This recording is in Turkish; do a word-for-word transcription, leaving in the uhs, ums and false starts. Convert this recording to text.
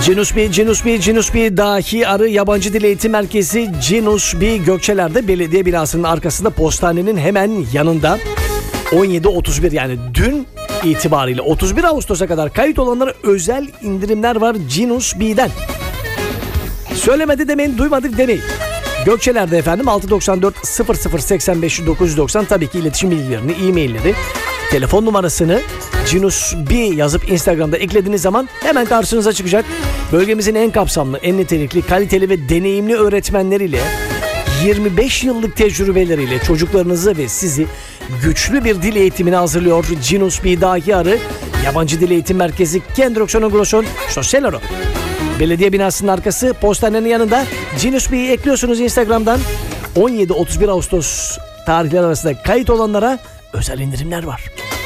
Cinus B, Cinus B, Cinus B Dahi Arı Yabancı Dil Eğitim Merkezi Cinus B Gökçeler'de belediye binasının arkasında postanenin hemen yanında. on yedi otuz bir yani dün itibariyle otuz bir Ağustos'a kadar kayıt olanlara özel indirimler var Cinus B'den. Söylemedi demeyin, duymadık demeyin. Gökçeler'de efendim altı doksan dört sıfır sıfır seksen beş dokuz doksan, tabii ki iletişim bilgilerini, e-mailleri, telefon numarasını Cinus B yazıp Instagram'da eklediğiniz zaman hemen karşınıza çıkacak. Bölgemizin en kapsamlı, en nitelikli, kaliteli ve deneyimli öğretmenleriyle, yirmi beş yıllık tecrübeleriyle çocuklarınızı ve sizi güçlü bir dil eğitimine hazırlıyor Cinus B Dahi Arı Yabancı Dil Eğitim Merkezi Kendroksonogroson Sosyaloro. Belediye binasının arkası, postanenin yanında. Cinus B'yi ekliyorsunuz Instagram'dan. on yedi otuz bir Ağustos tarihleri arasında kayıt olanlara özel indirimler var.